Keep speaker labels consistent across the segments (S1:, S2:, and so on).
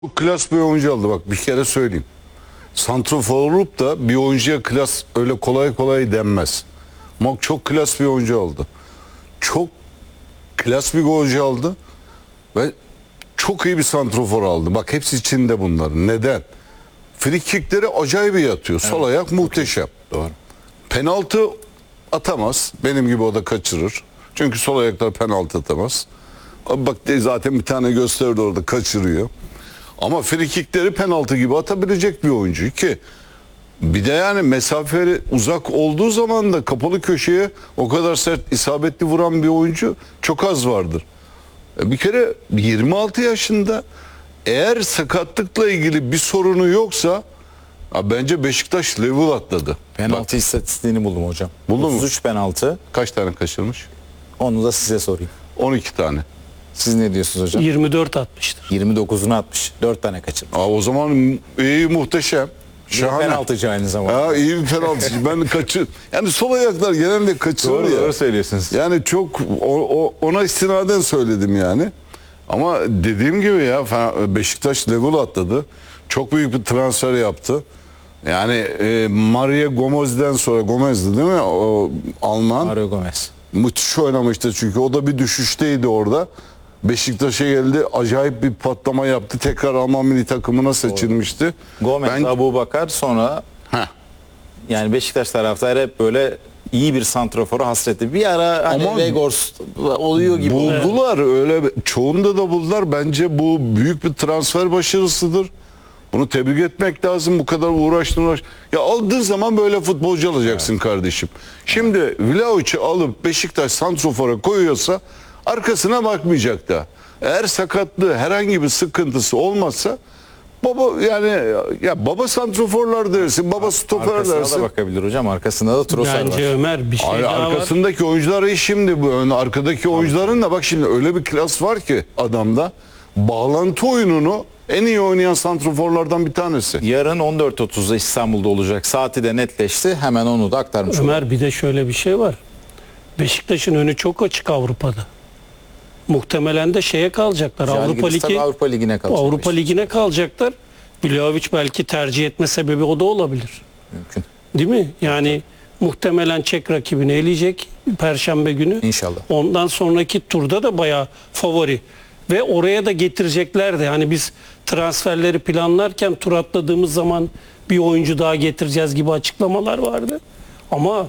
S1: Bu klas bir oyuncu aldı, bak bir kere söyleyeyim. Santrafor olup da bir oyuncuya klas öyle kolay kolay denmez. Mok çok klas bir oyuncu aldı. Çok klas bir oyuncu aldı ve çok iyi bir santrafor aldı. Bak hepsi içinde bunların. Neden? Frikikleri acayip iyi atıyor. Sol ayak muhteşem.
S2: Doğru.
S1: Penaltı atamaz. Benim gibi o da kaçırır. Çünkü sol ayaklar penaltı atamaz. Bak zaten bir tane gösterdi orada, kaçırıyor. Ama frikikleri penaltı gibi atabilecek bir oyuncu ki bir de yani mesafeli uzak olduğu zaman da kapalı köşeye o kadar sert isabetli vuran bir oyuncu çok az vardır. Bir kere 26 yaşında, eğer sakatlıkla ilgili bir sorunu yoksa bence Beşiktaş level atladı.
S2: Penaltı istatistiğini buldum hocam.
S1: Buldun mu?
S2: 33 penaltı.
S1: Kaç tane kaçırmış?
S2: Onu da size sorayım.
S1: 12 tane.
S2: Siz ne diyorsunuz hocam?
S3: 24 atmıştır.
S2: 29'unu atmış. 4 tane kaçırmış.
S1: O zaman iyi, muhteşem. Şahane.
S2: Penaltıcı aynı zamanda.
S1: İyi bir penaltıcı. Ben kaçır. Yani sol ayaklar genelde kaçırır
S2: Doğru,
S1: ya.
S2: doğru söylüyorsunuz.
S1: Yani çok ona istinaden söyledim yani. Ama dediğim gibi ya Beşiktaş level atladı. Çok büyük bir transfer yaptı. Yani Mario Gomez'den sonra, Gomez'di değil mi? O Alman.
S2: Mario Gomez.
S1: Müthiş oynamıştı çünkü o da bir düşüşteydi orada. Beşiktaş'a geldi, acayip bir patlama yaptı. Tekrar Alman milli takımına seçilmişti.
S2: Gomez, Abubakar sonra yani Beşiktaş taraftarı hep böyle iyi bir santrafora hasretti. Bir ara hani
S1: Ama
S2: Vegors oluyor gibi.
S1: buldular, öyle çoğunda da buldular. Bence bu büyük bir transfer başarısıdır. Bunu tebrik etmek lazım, bu kadar uğraştın. Ya aldığın zaman böyle futbolcu alacaksın kardeşim. Şimdi Vlahovic'i alıp Beşiktaş santrofora koyuyorsa arkasına bakmayacak da. Eğer sakatlığı, herhangi bir sıkıntısı olmazsa baba yani ya baba santroforlar dersin, baba stoper
S2: Arkasına
S1: dersin.
S2: da bakabilir hocam. Arkasında da Trossard
S3: Bence
S2: var.
S3: Ömer bir şey
S1: Hayır,
S3: daha var.
S1: arkasındaki oyuncuları şimdi bu arkadaki oyuncuların da bak şimdi öyle bir klas var ki adamda, bağlantı oyununu en iyi oynayan santroforlardan bir tanesi.
S2: Yarın 14.30'da İstanbul'da olacak. Saati de netleşti. Hemen onu da aktarmış olalım.
S3: Ömer bir de şöyle bir şey var. Beşiktaş'ın önü çok açık Avrupa'da. Muhtemelen de şeye kalacaklar.
S2: Avrupa Ligi'ne kalacak.
S3: Avrupa Ligi'ne kalacaklar. Vlahovic belki tercih etme sebebi o da olabilir.
S2: Mümkün.
S3: Değil mi? Yani muhtemelen Çek rakibini eleyecek Perşembe günü.
S2: İnşallah.
S3: Ondan sonraki turda da bayağı favori. Ve oraya da getirecekler de. Hani biz transferleri planlarken tur atladığımız zaman bir oyuncu daha getireceğiz gibi açıklamalar vardı. Ama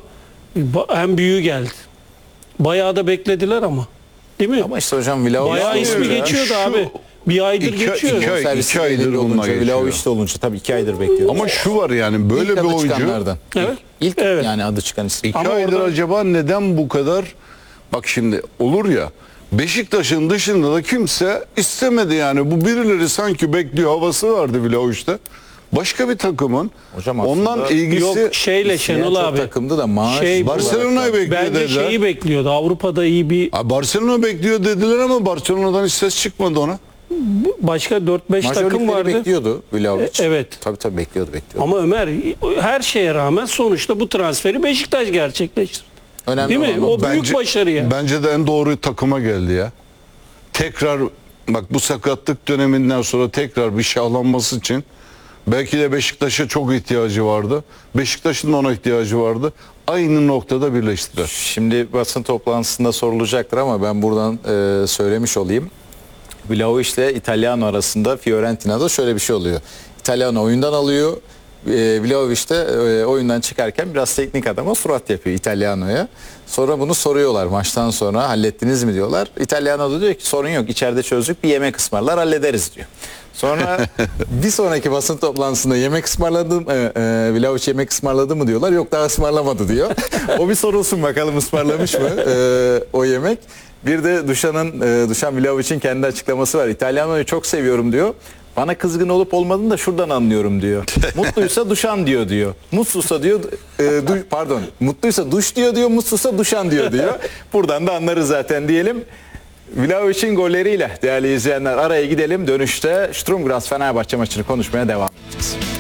S3: en büyüğü geldi. Bayağı da beklediler ama. Değil mi?
S2: Ama işte hocam Vlahovic
S3: Bayağı ismi geçiyordu abi. Bir aydır geçiyor.
S1: iki aydır onunla geçiyor.
S2: Vlahovic de olunca tabii 2 aydır bekliyoruz.
S1: Ama şu var yani böyle
S2: İlk
S1: bir
S2: adı
S1: oyuncu
S2: çıkanlardan.
S3: Evet.
S2: İlk
S3: Evet.
S2: yani adı çıkan isim.
S1: 2
S3: Ama
S1: aydır
S3: orada-
S1: acaba neden bu kadar, bak şimdi olur ya, Beşiktaş'ın dışında da kimse istemedi yani, bu birileri sanki bekliyor havası vardı Vlahovic'te. Başka bir takımın
S2: Hocam aslında
S1: ondan ilgisi
S3: Yok şeyle Şenol
S2: Çok
S3: abi.
S2: takımdı da maaş.
S1: Barcelona'yı bekliyor
S3: Bence
S1: dediler.
S3: şeyi bekliyordu. Avrupa'da iyi bir
S1: Barcelona bekliyor dediler ama Barcelona'dan hiç ses çıkmadı ona.
S3: başka 4-5 takım
S2: Majörlükleri
S3: vardı.
S2: bekliyordu Vlahovic.
S3: Evet.
S2: Tabii bekliyordu.
S3: Ama Ömer her şeye rağmen sonuçta bu transferi Beşiktaş gerçekleştirdi.
S2: Önemli
S3: Değil mi?
S2: olan
S3: O büyük başarı ya.
S1: Bence de en doğru takıma geldi ya. Tekrar bak, bu sakatlık döneminden sonra tekrar bir şahlanması için belki de Beşiktaş'a çok ihtiyacı vardı. Beşiktaş'ın da ona ihtiyacı vardı. Aynı noktada birleştiler.
S2: Şimdi basın toplantısında sorulacaktır ama ben buradan söylemiş olayım. Vlahovic ile Italiano arasında Fiorentina'da şöyle bir şey oluyor. Italiano oyundan alıyor. Vlahovic de oyundan çıkarken biraz teknik adama surat yapıyor Italiano'ya. Sonra bunu soruyorlar maçtan sonra, hallettiniz mi diyorlar. Italiano da diyor ki sorun yok, içeride çözdük, bir yemek ısmarlar hallederiz diyor. Sonra bir sonraki basın toplantısında yemek ısmarladım, Vlahovic yemek ısmarladı mı diyorlar. Yok, daha ısmarlamadı diyor. O bir sorulsun bakalım ısmarlamış mı o yemek. Bir de Dušan Vlahovic'in kendi açıklaması var. İtalyano'yu çok seviyorum diyor. Bana kızgın olup olmadığını da şuradan anlıyorum diyor. Mutluysa Dušan diyor. Mutsuzsa diyor mutluysa duş diyor, mutsuzsa Dušan diyor. Buradan da anlarız zaten diyelim. Vlahovic'in golleriyle değerli izleyenler araya gidelim. Dönüşte Sturm Graz Fenerbahçe maçını konuşmaya devam edeceğiz.